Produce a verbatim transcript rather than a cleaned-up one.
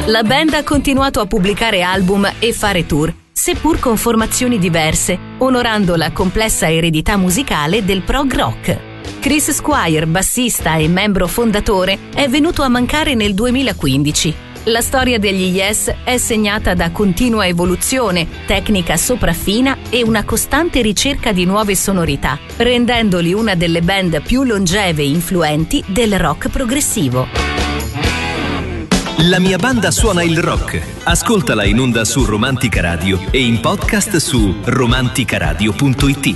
La band ha continuato a pubblicare album e fare tour, seppur con formazioni diverse, onorando la complessa eredità musicale del prog rock. Chris Squire, bassista e membro fondatore, è venuto a mancare nel duemilaquindici. La storia degli Yes è segnata da continua evoluzione, tecnica sopraffina e una costante ricerca di nuove sonorità, rendendoli una delle band più longeve e influenti del rock progressivo. La mia banda suona il rock. Ascoltala in onda su Romantica Radio e in podcast su romanticaradio punto it.